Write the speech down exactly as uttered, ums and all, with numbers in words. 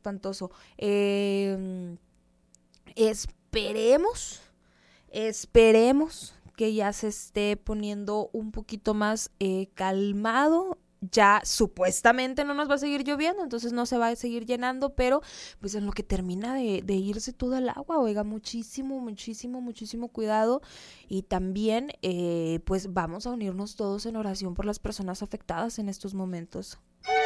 espantoso. Eh, esperemos, esperemos que ya se esté poniendo un poquito más eh, calmado. Ya supuestamente no nos va a seguir lloviendo, entonces no se va a seguir llenando, pero pues en lo que termina de, de irse todo el agua, oiga, muchísimo, muchísimo, muchísimo cuidado. Y también eh, pues vamos a unirnos todos en oración por las personas afectadas en estos momentos.